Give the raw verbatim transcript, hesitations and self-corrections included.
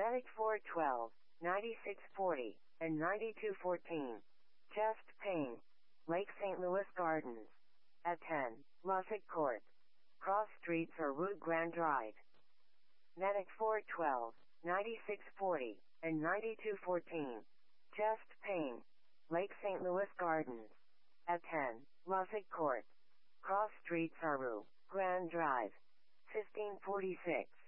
Natick four twelve, ninety-six forty, and ninety-two fourteen. Chest Pain. Lake Saint Louis Gardens. At ten, Lusset Court. Cross Streets or Route Grand Drive. Natick four twelve, ninety-six forty, and ninety-two fourteen. Chest Pain. Lake Saint Louis Gardens. At ten, Lusset Court. Cross Streets or Route Grand Drive. fifteen forty-six.